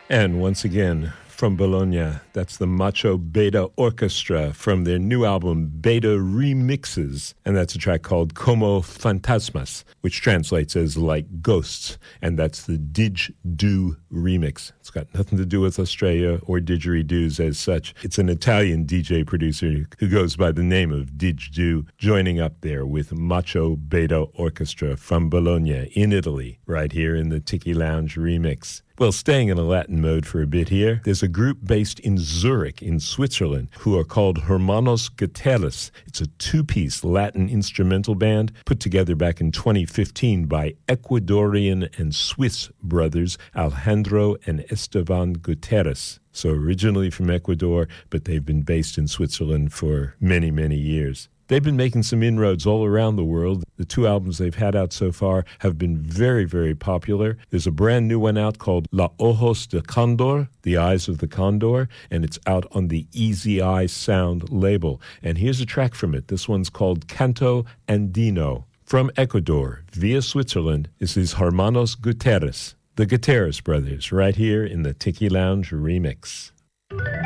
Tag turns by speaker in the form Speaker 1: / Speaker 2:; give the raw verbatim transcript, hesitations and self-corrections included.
Speaker 1: And once again, from Bologna, that's the Macho Beta Orchestra from their new album, Beta Remixes. And that's a track called Como Fantasmas, which translates as like ghosts. And that's the Didgeridoo remix. It's got nothing to do with Australia or didgeridoos as such. It's an Italian D J producer who goes by the name of Didgeridoo, joining up there with Macho Beta Orchestra from Bologna in Italy, right here in the Tiki Lounge remix. Well, staying in a Latin mode for a bit here, there's a group based in Zurich in Switzerland who are called Hermanos Guterres. It's a two-piece Latin instrumental band put together back in twenty fifteen by Ecuadorian and Swiss brothers Alejandro and Esteban Guterres. So originally from Ecuador, but they've been based in Switzerland for many, many years. They've been making some inroads all around the world. The two albums they've had out so far have been very, very popular. There's a brand new one out called La Ojos de Condor, The Eyes of the Condor, and it's out on the Easy Eye Sound label. And here's a track from it. This one's called Canto Andino. From Ecuador, via Switzerland, this is Hermanos Guterres, the Guterres brothers, right here in the Tiki Lounge remix.